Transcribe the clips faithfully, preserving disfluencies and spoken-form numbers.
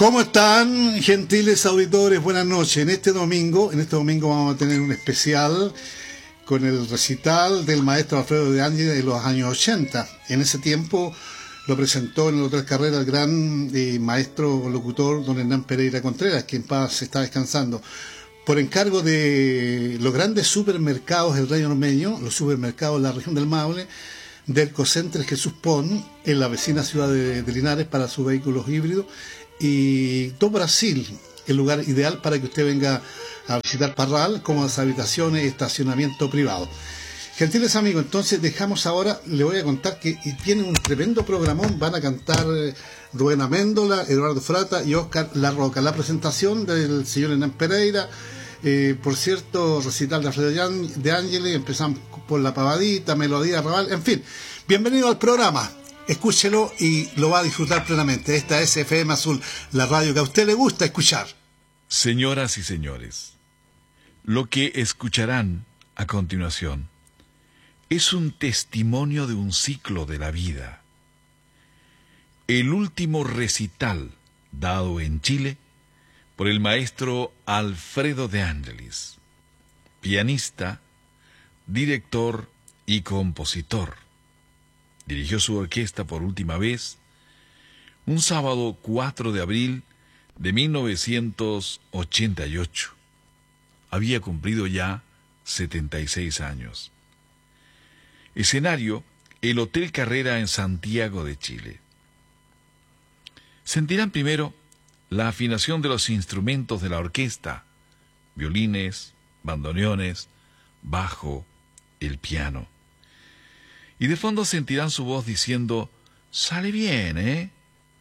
¿Cómo están, gentiles auditores? Buenas noches. En este domingo, en este domingo vamos a tener un especial con el recital del maestro Alfredo de Ángeles de los años ochenta. En ese tiempo lo presentó en el Hotel Carrera el gran eh, maestro locutor don Hernán Pereira Contreras, que en paz está descansando. Por encargo de los grandes supermercados del Reino Ormeño, los supermercados de la región del Maule, del Ecocenter Jesús Pon, en la vecina ciudad de, de Linares, para sus vehículos híbridos, y Do Brasil, el lugar ideal para que usted venga a visitar Parral, como las habitaciones y estacionamiento privado. Gentiles amigos, entonces dejamos ahora, le voy a contar que tienen un tremendo programón. Van a cantar Rubén Améndola, Eduardo Frata y Oscar La Roca. La presentación del señor Hernán Pereira, eh, por cierto, recital de Alfredo de Ángeles, empezamos por La Pavadita, Melodía Raval, en fin. Bienvenido al programa. Escúchelo y lo va a disfrutar plenamente. Esta es F M Azul, la radio que a usted le gusta escuchar. Señoras y señores, lo que escucharán a continuación es un testimonio de un ciclo de la vida. El último recital dado en Chile por el maestro Alfredo de Ángeles, pianista, director y compositor. Dirigió su orquesta por última vez un sábado cuatro de abril de mil novecientos ochenta y ocho. Había cumplido ya setenta y seis años. Escenario, el Hotel Carrera en Santiago de Chile. Sentirán primero la afinación de los instrumentos de la orquesta: violines, bandoneones, bajo, el piano. Y de fondo sentirán su voz diciendo: sale bien, ¿eh?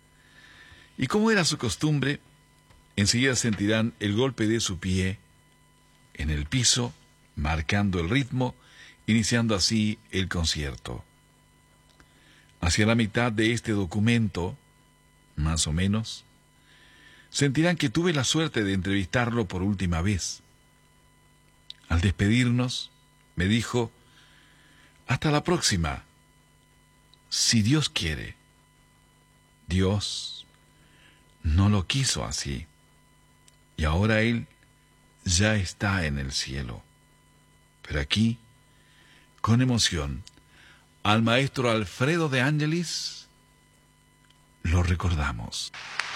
Y como era su costumbre, enseguida sentirán el golpe de su pie en el piso, marcando el ritmo, iniciando así el concierto. Hacia la mitad de este documento, más o menos, sentirán que tuve la suerte de entrevistarlo por última vez. Al despedirnos, me dijo: hasta la próxima, si Dios quiere. Dios no lo quiso así, y ahora Él ya está en el cielo. Pero aquí, con emoción, al maestro Alfredo de Ángeles lo recordamos.